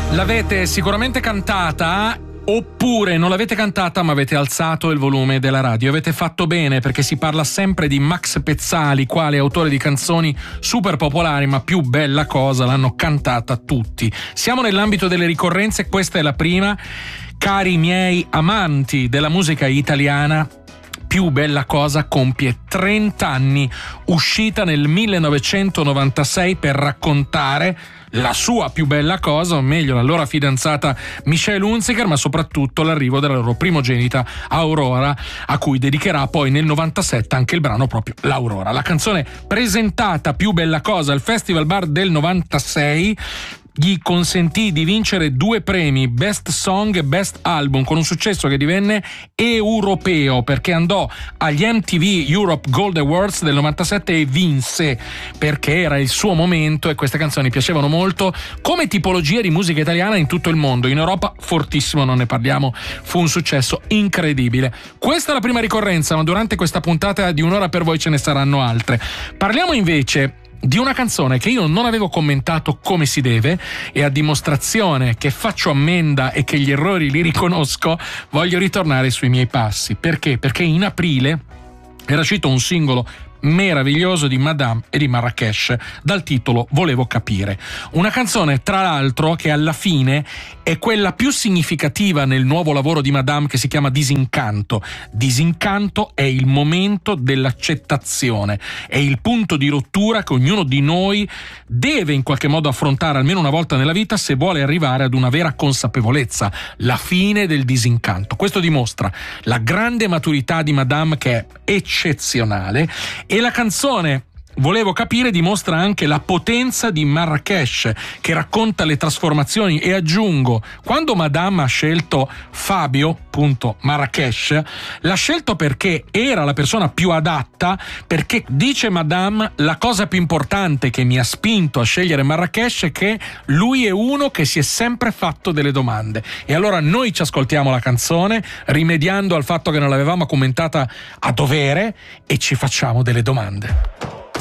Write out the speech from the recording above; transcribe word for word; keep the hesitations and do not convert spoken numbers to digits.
L'avete sicuramente cantata, oppure non l'avete cantata ma avete alzato il volume della radio. Avete fatto bene, perché si parla sempre di Max Pezzali quale autore di canzoni super popolari, ma più bella cosa l'hanno cantata tutti. Siamo nell'ambito delle ricorrenze, questa è la prima. Cari miei amanti della musica italiana, Più bella cosa compie trenta anni, uscita nel millenovecentonovantasei per raccontare la sua più bella cosa, o meglio la loro fidanzata Michelle Hunziker, ma soprattutto l'arrivo della loro primogenita Aurora, a cui dedicherà poi nel novantasette anche il brano proprio L'Aurora. La canzone presentata Più bella cosa al Festival Bar del novantasei gli consentì di vincere due premi, Best Song e Best Album, con un successo che divenne europeo, perché andò agli M T V Europe Gold Awards del novantasette e vinse, perché era il suo momento e queste canzoni piacevano molto come tipologia di musica italiana in tutto il mondo. In Europa fortissimo, non ne parliamo, fu un successo incredibile. Questa è la prima ricorrenza, ma durante questa puntata di Un'ora per voi ce ne saranno altre. Parliamo invece di una canzone che io non avevo commentato come si deve, e a dimostrazione che faccio ammenda e che gli errori li riconosco, voglio ritornare sui miei passi. Perché? Perché in aprile era uscito un singolo meraviglioso di Madame e di Marrakesh dal titolo Volevo capire, una canzone tra l'altro che alla fine è quella più significativa nel nuovo lavoro di Madame, che si chiama Disincanto. Disincanto è il momento dell'accettazione, è il punto di rottura che ognuno di noi deve in qualche modo affrontare almeno una volta nella vita se vuole arrivare ad una vera consapevolezza, la fine del disincanto. Questo dimostra la grande maturità di Madame, che è eccezionale, e la canzone Volevo capire dimostra anche la potenza di Marrakesh, che racconta le trasformazioni. E aggiungo, quando Madame ha scelto Fabio, appunto Marrakesh, l'ha scelto perché era la persona più adatta, perché dice Madame la cosa più importante che mi ha spinto a scegliere Marrakesh è che lui è uno che si è sempre fatto delle domande. E allora noi ci ascoltiamo la canzone rimediando al fatto che non l'avevamo commentata a dovere e ci facciamo delle domande.